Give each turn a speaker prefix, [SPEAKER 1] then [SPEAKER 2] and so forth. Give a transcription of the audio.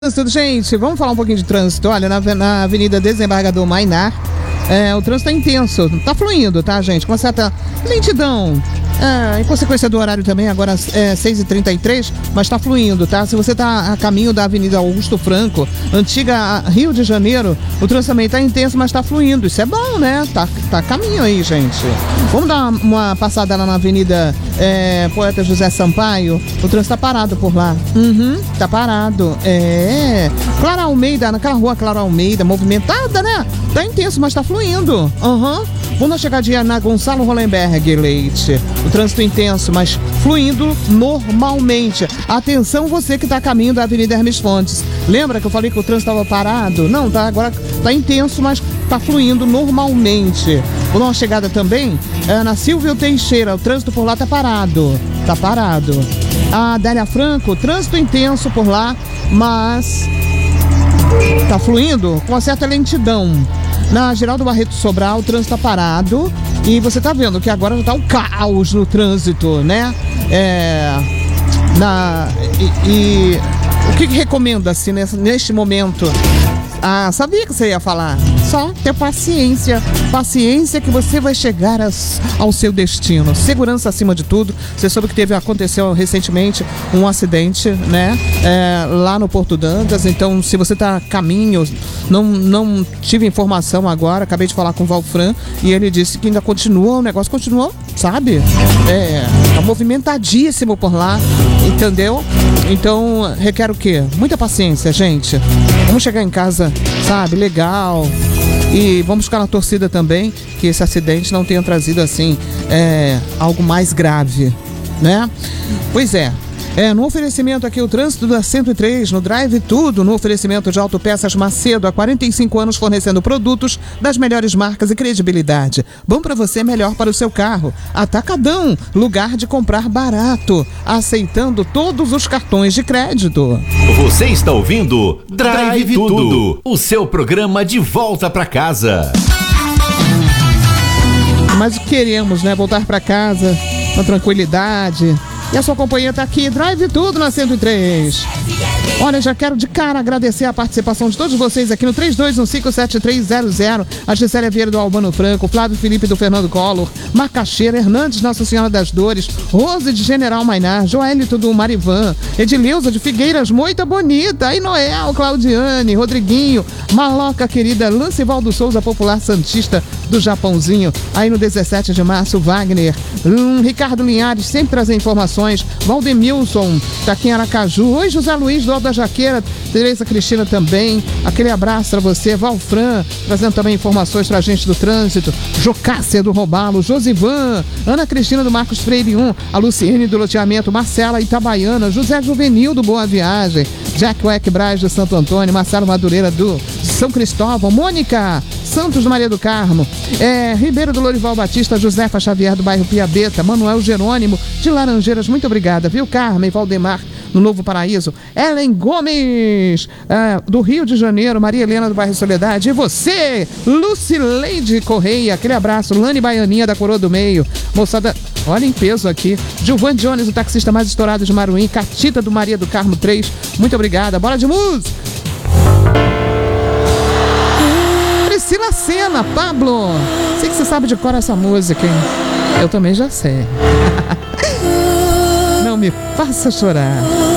[SPEAKER 1] Gente, vamos falar um pouquinho de trânsito. Olha, na Avenida Desembargador Mainar, o trânsito tá intenso, tá fluindo, tá, gente? Com uma certa lentidão. Em consequência do horário também, agora 6h33, mas tá fluindo, tá? Se você tá a caminho da Avenida Augusto Franco, antiga Rio de Janeiro, o trânsito também tá intenso, mas tá fluindo. Isso é bom, né? Tá a caminho aí, gente. Vamos dar uma passada lá na Avenida Poeta José Sampaio. O trânsito tá parado por lá. Tá parado. Clara Almeida, naquela rua Clara Almeida, movimentada, né? Tá intenso, mas tá fluindo. Vamos na chegadinha na Gonçalo Hollenberg, Leite. O trânsito intenso, mas fluindo normalmente. Atenção você que tá a caminho da Avenida Hermes Fontes. Lembra que eu falei que o trânsito estava parado? Não, tá, agora tá intenso, mas tá fluindo normalmente. Vou dar uma chegada também na Silvio Teixeira. O trânsito por lá tá parado. Tá parado. A Adélia Franco, trânsito intenso por lá, mas tá fluindo com uma certa lentidão. Na Geraldo Barreto Sobral, o trânsito tá parado e você tá vendo que agora já tá um caos no trânsito, né? O que recomenda-se neste momento? Sabia que você ia falar. Só ter paciência. Paciência que você vai chegar ao seu destino. Segurança acima de tudo. Você soube que aconteceu recentemente um acidente, né? Lá no Porto Dantas. Então, se você tá a caminho, não tive informação agora. Acabei de falar com o Valfran e ele disse que ainda continua, o negócio continua, sabe? Tá movimentadíssimo por lá, entendeu? Então, requer o quê? Muita paciência, gente. Vamos chegar em casa, sabe, legal. E vamos ficar na torcida também que esse acidente não tenha trazido, assim, algo mais grave, né? Pois é. No oferecimento aqui, o trânsito da 103, no Drive Tudo, no oferecimento de Autopeças Macedo, há 45 anos fornecendo produtos das melhores marcas e credibilidade. Bom para você, melhor para o seu carro. Atacadão, lugar de comprar barato, aceitando todos os cartões de crédito.
[SPEAKER 2] Você está ouvindo Drive Tudo, o seu programa de volta para casa.
[SPEAKER 1] Mas queremos, né, voltar para casa com tranquilidade. E a sua companhia tá aqui, Drive Tudo na 103. Olha, já quero de cara agradecer a participação de todos vocês aqui no 32157300. A Gisele Vieira do Albano Franco, Flávio Felipe do Fernando Collor, Macaxeira, Hernandes Nossa Senhora das Dores, Rose de General Mainar, Joelito do Marivan, Edileuza de Figueiras, Moita Bonita, aí Noel, Claudiane, Rodriguinho, Maloca querida, Lancivaldo Souza, Popular Santista do Japãozinho, aí no 17 de março, Wagner, Ricardo Linhares, sempre trazendo informações, Valdemilson, tá aqui em Aracaju, oi José Luiz do Alto da Jaqueira, Tereza Cristina também, aquele abraço pra você, Valfran, trazendo também informações pra gente do trânsito, Jocássia do Robalo, Josivan, Ana Cristina do Marcos Freire 1, a Luciene do Loteamento, Marcela Itabaiana, José Juvenil do Boa Viagem, Jack Weck Braz do Santo Antônio, Marcelo Madureira do São Cristóvão, Mônica Santos do Maria do Carmo, Ribeiro do Lorival Batista, Josefa Xavier do bairro Piabeta, Manuel Jerônimo de Laranjeiras, muito obrigada, viu? Carmen Valdemar no Novo Paraíso, Ellen Gomes do Rio de Janeiro, Maria Helena do bairro Soledade, e você, Lucileide Correia, aquele abraço, Lani Baianinha da Coroa do Meio, moçada, olha em peso aqui, Gilvan Jones, o taxista mais estourado de Maruim, Catita do Maria do Carmo 3, muito obrigada, bora de música! Priscila Sena, Pablo, sei que você sabe de cor essa música, hein? Eu também já sei. Não me faça chorar.